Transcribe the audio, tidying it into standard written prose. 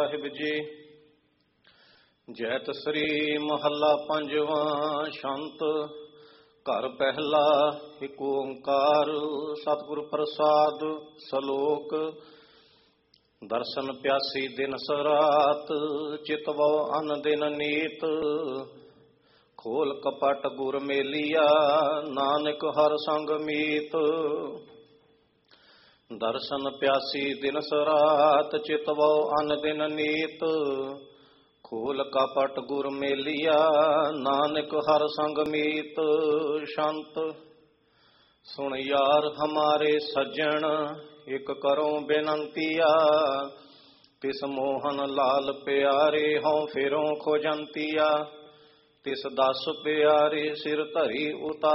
ਸਾਹਿਬ ਜੀ। ਜੈਤ ਸ੍ਰੀ ਮਹੱਲਾ ਪੰਜਵਾਂ। ਸ਼ੰਤ ਘਰ ਪਹਿਲਾ ਏਕ ਓੰਕਾਰ ਸਤਿਗੁਰ ਪ੍ਰਸਾਦ। ਸਲੋਕ ਦਰਸ਼ਨ ਪਿਆਸੀ ਦਿਨ ਸਰਾਤ ਚਿਤਵੋ ਅਨ ਦਿਨ ਨੀਤ। ਖੋਲ ਕਪਟ ਗੁਰ ਮੇਲੀਆ ਨਾਨਕ ਹਰ ਸੰਗ ਮੀਤ। ਦਰਸ਼ਨ ਪਿਆਸੀ ਦਿਨ ਸਰਾਤ ਚਿਤਵੋ ਅਨ ਦਿਨ ਨੀਤ। ਖੋਲ ਕਪਟ ਗੁਰ ਮੇਲੀਆ ਨਾਨਕ ਹਰ ਸੰਗ ਮੀਤ। ਸ਼ੰਤ ਸੁਣ ਯਾਰ ਹਮਾਰੇ ਸੱਜਣ ਇਕ ਕਰੋ ਬੇਨੰਤੀਆ। ਤਿਸ ਮੋਹਨ ਲਾਲ ਪਿਆਰੇ ਹਉ ਫਿਰੋਂ ਖੋਜੰਤੀਆ। ਤਿਸ ਦਸ ਪਿਆਰੇ ਸਿਰ ਧਰੀ ਉਤਾਰ